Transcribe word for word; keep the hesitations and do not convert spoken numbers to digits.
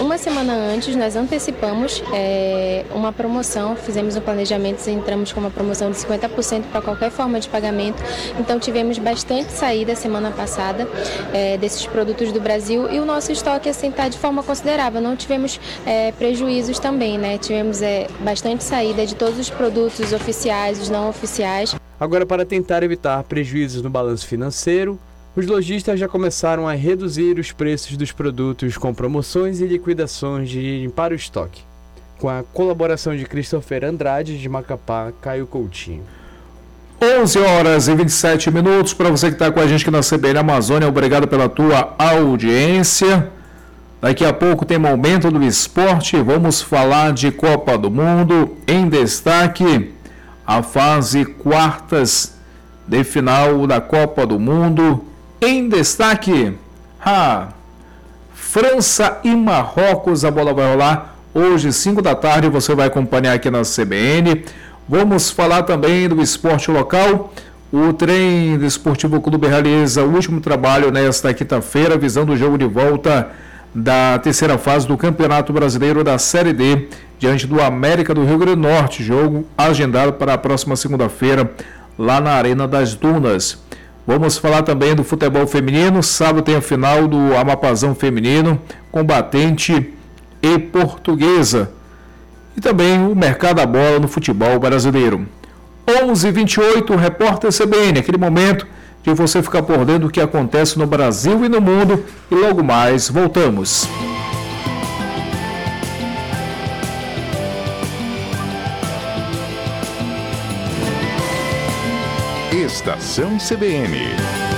uma semana antes nós antecipamos é, uma promoção, fizemos um planejamento, entramos com uma promoção de cinquenta por cento para qualquer forma de pagamento, então tivemos bastante saída semana passada é, desses produtos do Brasil e o nosso estoque assim está de forma considerável, não tivemos é, prejuízos também, né? Tivemos é, bastante saída de todos os produtos oficiais, os não oficiais. Agora, para tentar evitar prejuízos no balanço financeiro, os lojistas já começaram a reduzir os preços dos produtos com promoções e liquidações de para o estoque. Com a colaboração de Christopher Andrade, de Macapá, Caio Coutinho. onze horas e vinte e sete minutos. Para você que está com a gente aqui na C B N Amazônia, obrigado pela tua audiência. Daqui a pouco tem Momento do Esporte. Vamos falar de Copa do Mundo. Em destaque, a fase quartas de final da Copa do Mundo. Em destaque, a França e Marrocos, a bola vai rolar hoje, cinco da tarde, você vai acompanhar aqui na C B N. Vamos falar também do esporte local. O Trem Desportivo Clube realiza o último trabalho nesta quinta-feira, visando o jogo de volta da terceira fase do Campeonato Brasileiro da Série D, diante do América do Rio Grande do Norte, jogo agendado para a próxima segunda-feira, lá na Arena das Dunas. Vamos falar também do futebol feminino. Sábado tem a final do Amapazão Feminino, Combatente e Portuguesa. E também o mercado da bola no futebol brasileiro. onze e vinte e oito, Repórter C B N, aquele momento de você ficar por dentro do que acontece no Brasil e no mundo. E logo mais, voltamos. Estação C B N.